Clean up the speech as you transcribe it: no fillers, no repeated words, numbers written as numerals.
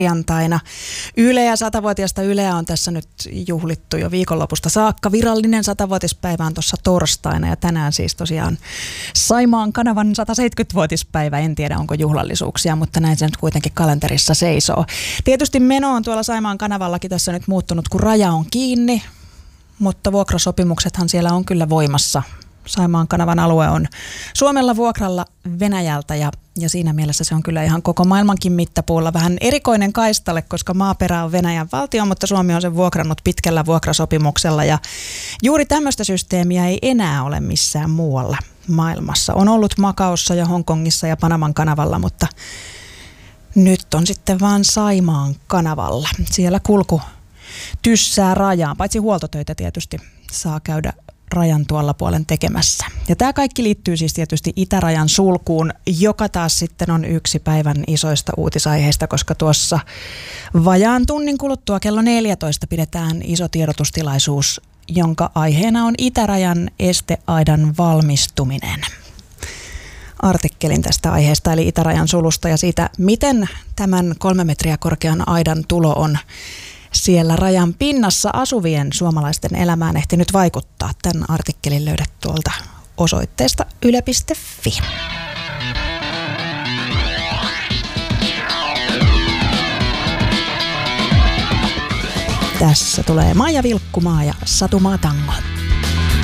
perjantaina. Yleä, 100-vuotiaasta Yleä on tässä nyt juhlittu jo viikonlopusta saakka. Virallinen 100-vuotispäivä on tuossa torstaina ja tänään siis tosiaan Saimaan kanavan 170-vuotispäivä. En tiedä onko juhlallisuuksia, mutta näin se nyt kuitenkin kalenterissa seisoo. Tietysti meno on tuolla Saimaan kanavallakin tässä nyt muuttunut, kun raja on kiinni, mutta vuokrasopimuksethan siellä on kyllä voimassa. Saimaan kanavan alue on Suomella vuokralla Venäjältä ja siinä mielessä se on kyllä ihan koko maailmankin mittapuulla vähän erikoinen kaistalle, koska maaperä on Venäjän valtio, mutta Suomi on sen vuokrannut pitkällä vuokrasopimuksella ja juuri tämmöistä systeemiä ei enää ole missään muualla maailmassa. On ollut Makaossa ja Hongkongissa ja Panaman kanavalla, mutta nyt on sitten vaan Saimaan kanavalla. Siellä kulku tyssää rajaan, paitsi huoltotöitä tietysti saa käydä rajan tuolla puolen tekemässä. Ja tämä kaikki liittyy siis tietysti itärajan sulkuun, joka taas sitten on yksi päivän isoista uutisaiheista, koska tuossa vajaan tunnin kuluttua kello 14 pidetään iso tiedotustilaisuus, jonka aiheena on itärajan esteaidan valmistuminen. Artikkelin tästä aiheesta eli itärajan sulusta ja siitä, miten tämän 3 metriä korkean aidan tulo on siellä rajan pinnassa asuvien suomalaisten elämään ehtinyt vaikuttaa. Tämän artikkelin löydät tuolta osoitteesta yle.fi. Tässä tulee Maija Vilkkumaa ja Satu Matango.